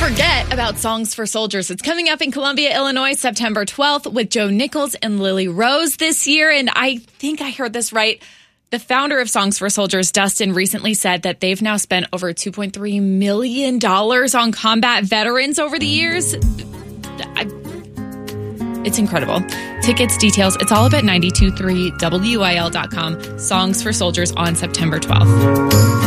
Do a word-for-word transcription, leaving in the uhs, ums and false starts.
forget about Songs for Soldiers. It's coming up in Columbia, Illinois, September twelfth with Joe Nichols and Lily Rose this year. And I think I heard this right. The founder of Songs for Soldiers, Dustin, recently said that they've now spent over two point three million dollars on combat veterans over the years. I, it's incredible. Tickets, details, it's all about ninety-two point three W I L dot com. Songs for Soldiers on September twelfth.